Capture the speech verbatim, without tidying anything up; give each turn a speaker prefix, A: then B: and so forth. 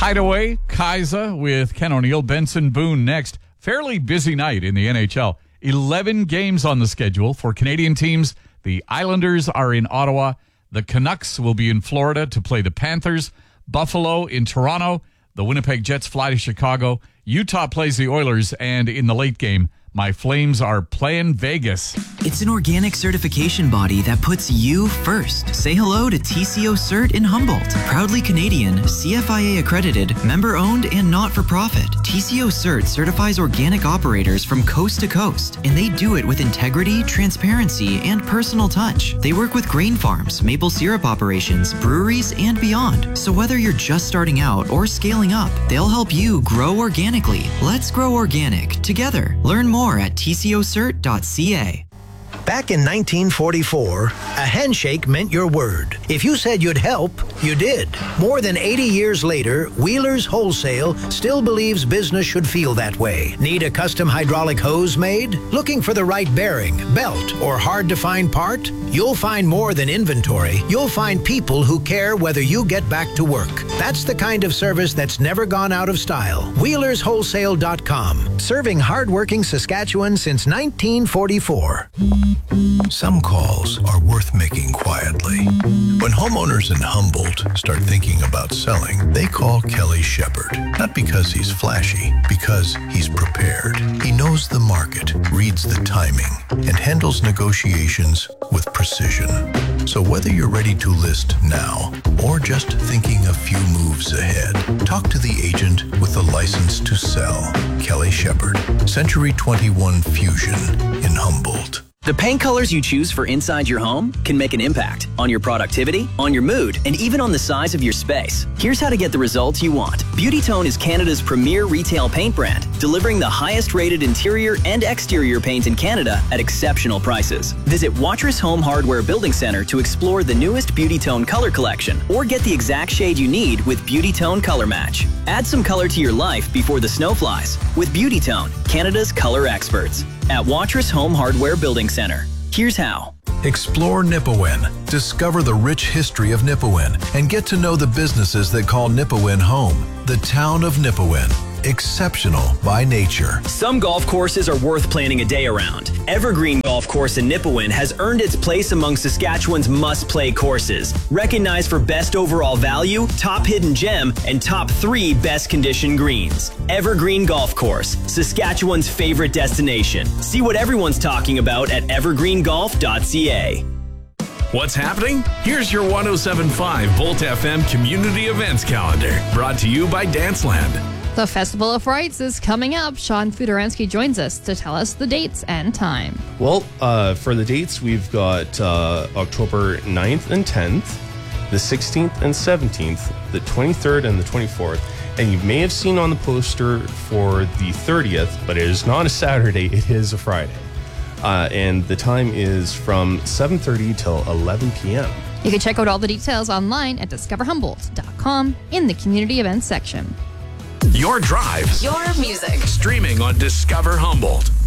A: Hideaway, Kaiser with Ken O'Neill, Benson Boone next. Fairly busy night in the N H L. eleven games on the schedule for Canadian teams. The Islanders are in Ottawa. The Canucks will be in Florida to play the Panthers. Buffalo in Toronto. The Winnipeg Jets fly to Chicago. Utah plays the Oilers. And in the late game, my Flames are playing Vegas.
B: It's an organic certification body that puts you first. Say hello to T C O Cert in Humboldt. Proudly Canadian, C F I A accredited, member owned, and not for profit. T C O Cert certifies organic operators from coast to coast, and they do it with integrity, transparency, and personal touch. They work with grain farms, maple syrup operations, breweries, and beyond. So whether you're just starting out or scaling up, they'll help you grow organically. Let's grow organic together. Learn more at T C O cert dot C A.
C: Back in nineteen forty-four, a handshake meant your word. If you said you'd help, you did. More than eighty years later, Wheeler's Wholesale still believes business should feel that way. Need a custom hydraulic hose made? Looking for the right bearing, belt, or hard-to-find part? You'll find more than inventory. You'll find people who care whether you get back to work. That's the kind of service that's never gone out of style. Wheelers Wholesale dot com. Serving hardworking Saskatchewan since nineteen forty-four.
D: Some calls are worth making quietly. When homeowners in Humboldt start thinking about selling, they call Kelly Shepard. Not because he's flashy, because he's prepared. He knows the market, reads the timing, and handles negotiations with precision. So whether you're ready to list now or just thinking a few moves ahead, talk to the agent with the license to sell. Kelly Shepard, Century twenty-one Fusion in Humboldt.
E: The paint colors you choose for inside your home can make an impact on your productivity, on your mood, and even on the size of your space. Here's how to get the results you want. Beauty Tone is Canada's premier retail paint brand, delivering the highest rated interior and exterior paint in Canada at exceptional prices. Visit Watrous Home Hardware Building Center to explore the newest Beauty Tone color collection, or get the exact shade you need with Beauty Tone Color Match. Add some color to your life before the snow flies with Beauty Tone, Canada's color experts. At Watrous Home Hardware Building Center. Here's how.
D: Explore Nipawin. Discover the rich history of Nipawin and get to know the businesses that call Nipawin home. The town of Nipawin. Exceptional by nature.
E: Some golf courses are worth planning a day around. Evergreen Golf Course in Nipawin has earned its place among Saskatchewan's must-play courses. Recognized for best overall value, top hidden gem, and top three best condition greens. Evergreen Golf Course, Saskatchewan's favorite destination. See what everyone's talking about at evergreen golf dot C A.
F: What's happening? Here's your one oh seven point five Volt F M Community Events Calendar, brought to you by Danceland.
G: The Festival of Frights is coming up. Sean Fudorensky joins us to tell us the dates and time.
H: Well, uh, for the dates, we've got uh, October ninth and tenth, the sixteenth and seventeenth, the twenty-third and the twenty-fourth. And you may have seen on the poster for the thirtieth, but it is not a Saturday, it is a Friday. Uh, and the time is from seven thirty till eleven p.m.
G: You can check out all the details online at discover humboldt dot com in the community events section.
F: Your drives.
I: Your music.
F: Streaming on Discover Humboldt.